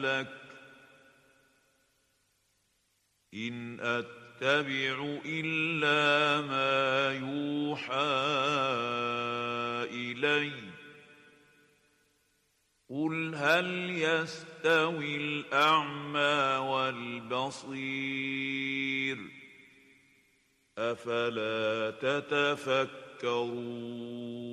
لك إن أتبع إلا ما يوحى إلي قل هل يستوي الأعمى والبصير أفلا تتفكرون